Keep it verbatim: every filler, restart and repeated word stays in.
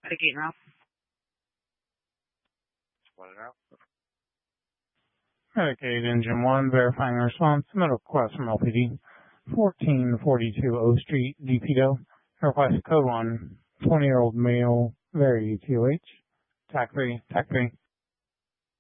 Take it now. Split it out. Medicaid Engine one, verifying response. Medical request from L P D. fourteen forty-two O Street, D P O. Request code one. twenty-year-old male, very U T O H. T A C three, T A C three.